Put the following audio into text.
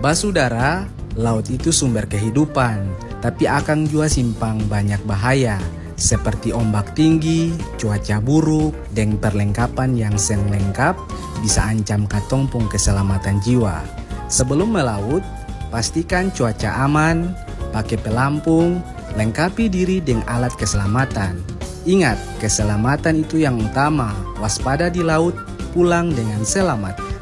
Basudara, laut itu sumber kehidupan, tapi akan juga simpang banyak bahaya, seperti ombak tinggi, cuaca buruk, dan perlengkapan yang seng lengkap bisa ancam katong pung keselamatan jiwa. Sebelum melaut, pastikan cuaca aman, pakai pelampung, lengkapi diri dengan alat keselamatan. Ingat, keselamatan itu yang utama. Waspada di laut, pulang dengan selamat.